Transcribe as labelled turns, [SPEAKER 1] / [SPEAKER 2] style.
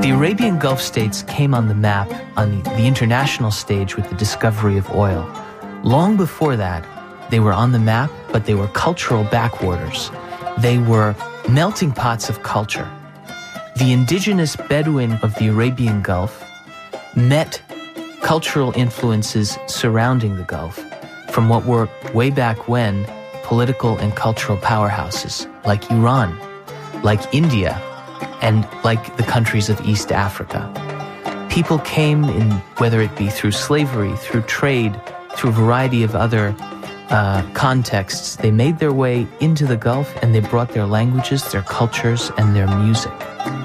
[SPEAKER 1] The Arabian Gulf states came on the map on the international stage with the discovery of oil. Long before that, they were on the map, but they were cultural backwaters. They were melting pots of culture. The indigenous Bedouin of the Arabian Gulf met cultural influences surrounding the Gulf from what were, way back when, political and cultural powerhouses like Iran, like India, and like the countries of East Africa. People came in, whether it be through slavery, through trade, through a variety of other contexts. They made their way into the Gulf and they brought their languages, their cultures, and their music.